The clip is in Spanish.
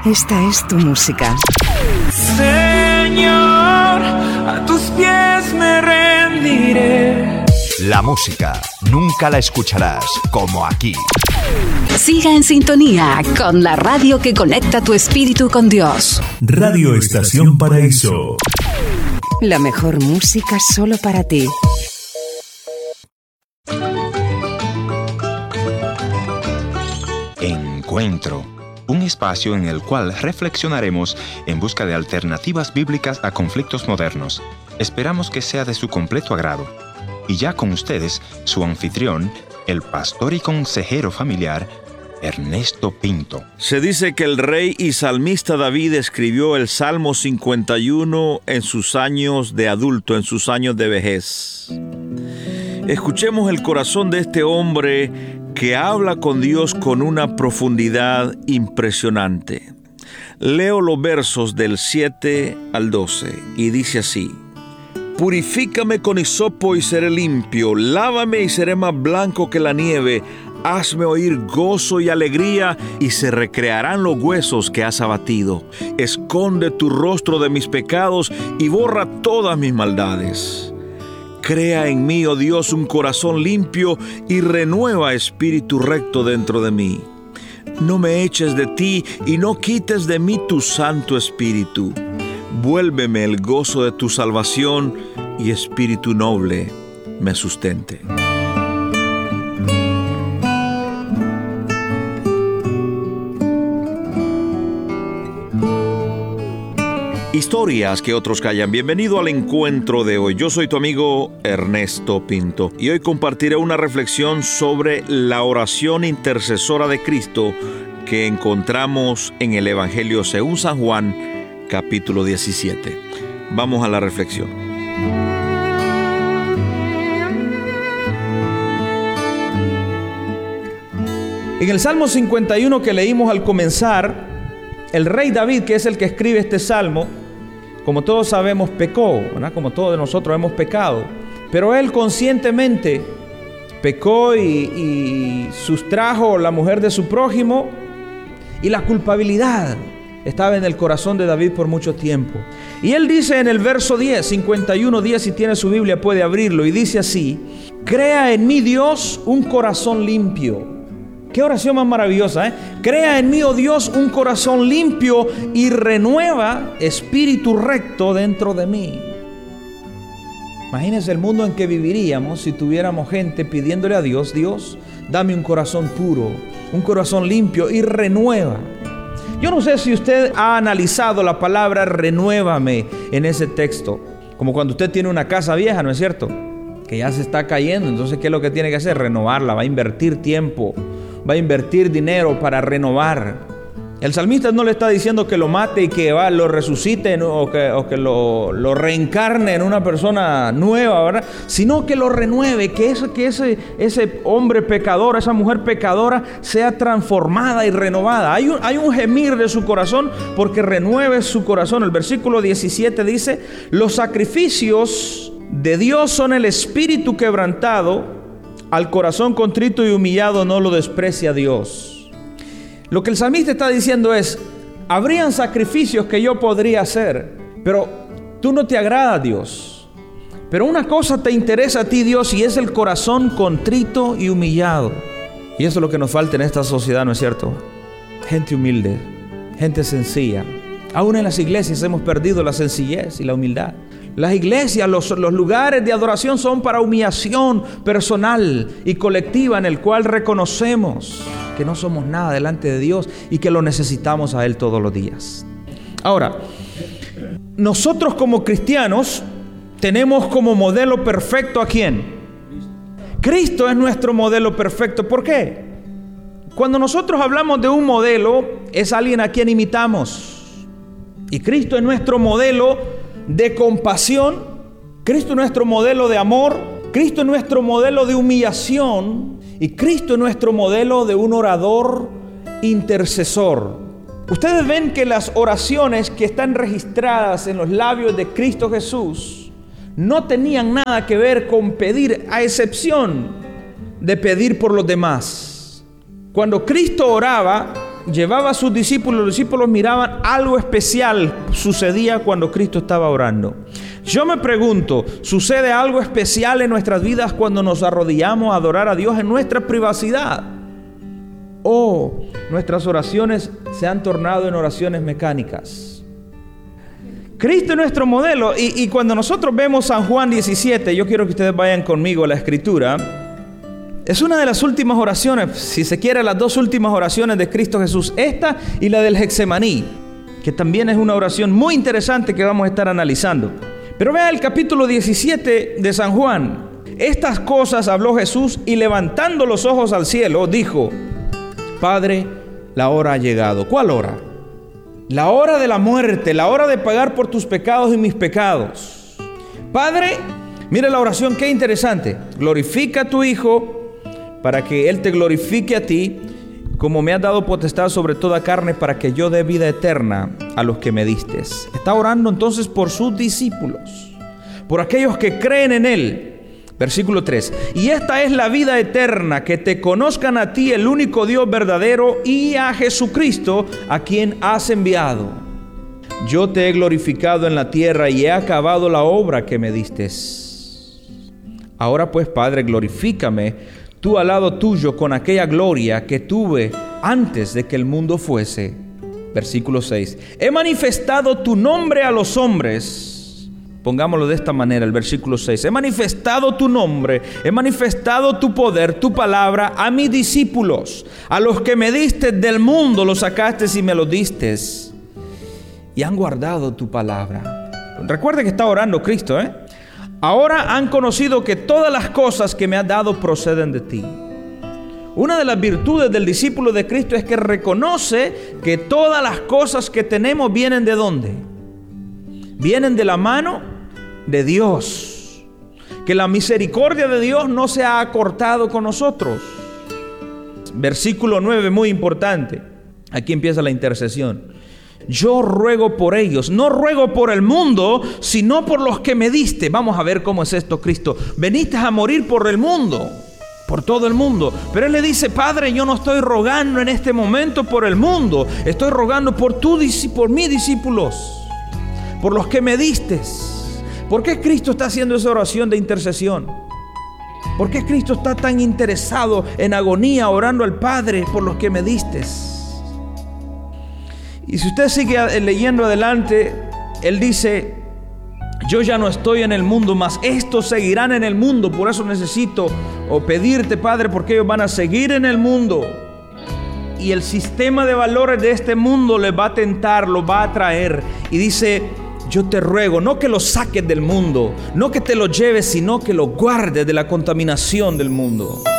Esta es tu música. Señor, a tus pies me rendiré. La música nunca la escucharás como aquí. Siga en sintonía con la radio que conecta tu espíritu con Dios. Radio Estación Paraíso. La mejor música solo para ti. Encuentro, un espacio en el cual reflexionaremos en busca de alternativas bíblicas a conflictos modernos. Esperamos que sea de su completo agrado. Y ya con ustedes, su anfitrión, el pastor y consejero familiar, Ernesto Pinto. Se dice que el rey y salmista David escribió el Salmo 51 en sus años de adulto, en sus años de vejez. Escuchemos el corazón de este hombre que habla con Dios con una profundidad impresionante. Leo los versos del 7 al 12 y dice así: Purifícame con hisopo y seré limpio, lávame y seré más blanco que la nieve. Hazme oír gozo y alegría, y se recrearán los huesos que has abatido. Esconde tu rostro de mis pecados y borra todas mis maldades. Crea en mí, oh Dios, un corazón limpio y renueva espíritu recto dentro de mí. No me eches de ti y no quites de mí tu Santo Espíritu. Vuélveme el gozo de tu salvación y espíritu noble me sustente. Historias que otros callan. Bienvenido al encuentro de hoy. Yo soy tu amigo Ernesto Pinto y hoy compartiré una reflexión sobre la oración intercesora de Cristo que encontramos en el Evangelio según San Juan, capítulo 17. Vamos a la reflexión. En el Salmo 51 que leímos al comenzar, el rey David, que es el que escribe este salmo, como todos sabemos, pecó, ¿verdad? Como todos nosotros hemos pecado, pero él conscientemente pecó y sustrajo la mujer de su prójimo, y la culpabilidad estaba en el corazón de David por mucho tiempo. Y él dice en el verso 10, 51, 10, si tiene su Biblia puede abrirlo, y dice así: Crea en mí, Dios, un corazón limpio. Qué oración más maravillosa, ¿eh? Crea en mí, oh Dios, un corazón limpio y renueva espíritu recto dentro de mí. Imagínense el mundo en que viviríamos si tuviéramos gente pidiéndole a Dios: Dios, dame un corazón puro, un corazón limpio y renueva. Yo no sé si usted ha analizado la palabra renuévame en ese texto. Como cuando usted tiene una casa vieja, ¿no es cierto? Que ya se está cayendo. Entonces, ¿qué es lo que tiene que hacer? Renovarla. Va a invertir tiempo, va a invertir dinero para renovar. El salmista no le está diciendo que lo mate y que lo resucite o que lo reencarne en una persona nueva, ¿verdad? Sino que lo renueve, que ese hombre pecador, esa mujer pecadora sea transformada y renovada. Hay un gemir de su corazón porque renueve su corazón. El versículo 17 dice: los sacrificios de Dios son el espíritu quebrantado, al corazón contrito y humillado no lo desprecia Dios. Lo que el salmista está diciendo es: habrían sacrificios que yo podría hacer, pero tú no te agrada, Dios. Pero una cosa te interesa a ti, Dios, y es el corazón contrito y humillado. Y eso es lo que nos falta en esta sociedad, ¿no es cierto? Gente humilde, gente sencilla. Aún en las iglesias hemos perdido la sencillez y la humildad. Las iglesias, los lugares de adoración son para humillación personal y colectiva, en el cual reconocemos que no somos nada delante de Dios y que lo necesitamos a Él todos los días. Ahora, nosotros como cristianos tenemos como modelo perfecto ¿a quién? Cristo es nuestro modelo perfecto. ¿Por qué? Cuando nosotros hablamos de un modelo, es alguien a quien imitamos. Y Cristo es nuestro modelo de compasión, Cristo es nuestro modelo de amor, Cristo es nuestro modelo de humillación y Cristo es nuestro modelo de un orador intercesor. Ustedes ven que las oraciones que están registradas en los labios de Cristo Jesús no tenían nada que ver con pedir, a excepción de pedir por los demás. Cuando Cristo oraba, llevaba a sus discípulos, los discípulos miraban algo especial sucedía cuando Cristo estaba orando. Yo me pregunto, ¿sucede algo especial en nuestras vidas cuando nos arrodillamos a adorar a Dios en nuestra privacidad? ¿O nuestras oraciones se han tornado en oraciones mecánicas? Cristo es nuestro modelo y cuando nosotros vemos San Juan 17, yo quiero que ustedes vayan conmigo a la Escritura. Es una de las últimas oraciones, si se quiere, las dos últimas oraciones de Cristo Jesús, esta y la del Getsemaní, que también es una oración muy interesante que vamos a estar analizando. Pero vea el capítulo 17 de San Juan. Estas cosas habló Jesús y levantando los ojos al cielo, dijo: Padre, la hora ha llegado. ¿Cuál hora? La hora de la muerte, la hora de pagar por tus pecados y mis pecados. Padre, mire la oración, qué interesante. Glorifica a tu Hijo para que Él te glorifique a ti, como me has dado potestad sobre toda carne, para que yo dé vida eterna a los que me diste. Está orando entonces por sus discípulos, por aquellos que creen en Él. Versículo 3. Y esta es la vida eterna, que te conozcan a ti, el único Dios verdadero, y a Jesucristo, a quien has enviado. Yo te he glorificado en la tierra y he acabado la obra que me diste. Ahora pues, Padre, glorifícame tú al lado tuyo con aquella gloria que tuve antes de que el mundo fuese. Versículo 6. He manifestado tu nombre a los hombres. Pongámoslo de esta manera, el versículo 6. He manifestado tu nombre, he manifestado tu poder, tu palabra a mis discípulos. A los que me diste del mundo los sacaste y me los diste. Y han guardado tu palabra. Recuerde que está orando Cristo, Ahora han conocido que todas las cosas que me has dado proceden de ti. Una de las virtudes del discípulo de Cristo es que reconoce que todas las cosas que tenemos vienen ¿de dónde? Vienen de la mano de Dios. Que la misericordia de Dios no se ha acortado con nosotros. Versículo 9, muy importante. Aquí empieza la intercesión. Yo ruego por ellos, no ruego por el mundo, sino por los que me diste. Vamos a ver cómo es esto, Cristo. Veniste a morir por el mundo, por todo el mundo. Pero Él le dice: Padre, yo no estoy rogando en este momento por el mundo. Estoy rogando por mis discípulos, por los que me diste. ¿Por qué Cristo está haciendo esa oración de intercesión? ¿Por qué Cristo está tan interesado en agonía orando al Padre por los que me diste? Y si usted sigue leyendo adelante, Él dice: yo ya no estoy en el mundo, mas estos seguirán en el mundo. Por eso necesito pedirte, Padre, porque ellos van a seguir en el mundo. Y el sistema de valores de este mundo les va a tentar, los va a atraer. Y dice: yo te ruego, no que los saques del mundo, no que te los lleves, sino que los guardes de la contaminación del mundo.